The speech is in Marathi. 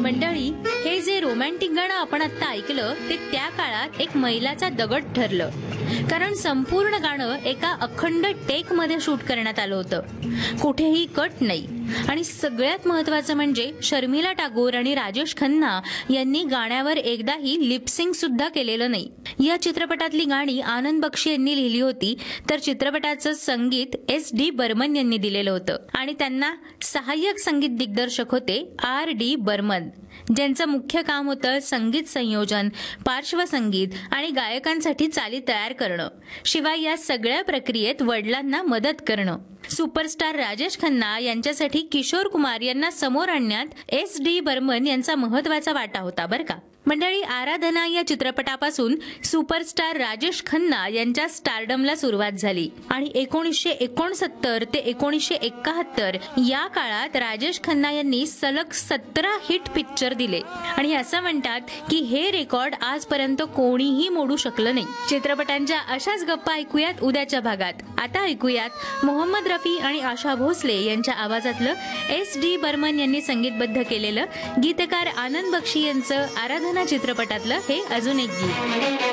मंडळी, हे जे रोमॅन्टिक गाणं आपण आता ऐकलं ते त्या काळात एक मैलाचा दगड ठरलं. कारण संपूर्ण गाणं एका अखंड टेक मध्ये शूट करण्यात आलं होतं. कुठेही कट नाही. आणि सगळ्यात महत्वाचं म्हणजे शर्मिला टागोर आणि राजेश खन्ना यांनी गाण्यावर एकदाही लिपसिंग सुद्धा केलेलं नाही. या चित्रपटातली गाणी आनंद बक्षी यांनी लिहिली होती, तर चित्रपटाचं संगीत SD बर्मन यांनी दिलेलं होतं. आणि त्यांना सहाय्यक संगीत दिग्दर्शक होते RD बर्मन, ज्यांचं मुख्य काम होतं संगीत संयोजन, पार्श्वसंगीत आणि गायकांसाठी चाली तयार करणं. शिवाय या सगळ्या प्रक्रियेत वडिलांना मदत करणं. सुपरस्टार राजेश खन्ना यांच्यासाठी किशोर कुमार यांना समोर आणण्यात SD बर्मन यांचा महत्वाचा वाटा होता बरं का. मंडळी, आराधना या चित्रपटापासून सुपरस्टार राजेश खन्ना यांच्या स्टारडमला सुरुवात झाली. आणि 1969 ते 1971 या काळात राजेश खन्ना यांनी सलग 17 हिट पिक्चर दिले. आणि असं म्हणतात की हे रेकॉर्ड आजपर्यंत कोणीही मोडू शकलं नाही. चित्रपटांच्या अशाच गप्पा ऐकूयात उद्याच्या भागात. आता ऐकूयात मोहम्मद रफी आणि आशा भोसले यांच्या आवाजातलं SD बर्मन यांनी संगीतबद्ध केलेलं गीतकार आनंद बक्षी यांचं आराधना चित्रपटातलं हे अजून एक गीत.